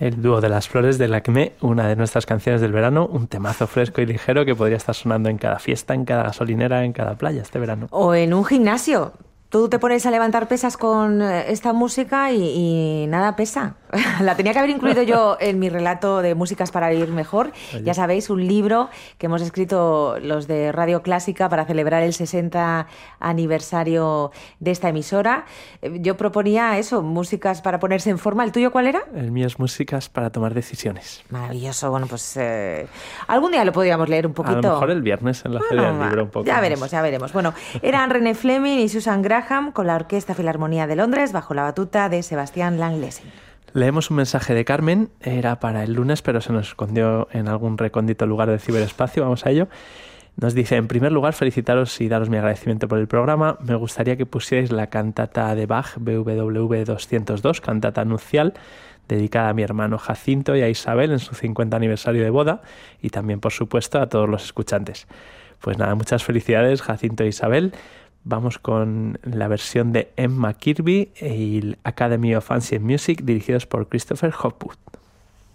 El dúo de las flores del Acmé, una de nuestras canciones del verano, un temazo fresco y ligero que podría estar sonando en cada fiesta, en cada gasolinera, en cada playa este verano. O en un gimnasio. Tú te pones a levantar pesas con esta música y nada pesa. La tenía que haber incluido yo en mi relato de músicas para vivir mejor. Oye. Ya sabéis, un libro que hemos escrito los de Radio Clásica para celebrar el 60 aniversario de esta emisora. Yo proponía eso, músicas para ponerse en forma. ¿El tuyo cuál era? El mío es músicas para tomar decisiones. Maravilloso. Bueno, pues algún día lo podríamos leer un poquito. A lo mejor el viernes en la Feria del Libro un poco Ya más. veremos, ya veremos. Bueno, eran René Fleming y Susan Graham con la Orquesta Filarmonía de Londres bajo la batuta de Sebastián Langlesen. Leemos un mensaje de Carmen, era para el lunes, pero se nos escondió en algún recóndito lugar del ciberespacio, vamos a ello. Nos dice, en primer lugar, felicitaros y daros mi agradecimiento por el programa. Me gustaría que pusierais la cantata de Bach, BWV 202, cantata nupcial, dedicada a mi hermano Jacinto y a Isabel en su 50 aniversario de boda, y también, por supuesto, a todos los escuchantes. Pues nada, muchas felicidades, Jacinto e Isabel. Vamos con la versión de Emma Kirby y el Academy of Ancient Music, dirigidos por Christopher Hopwood.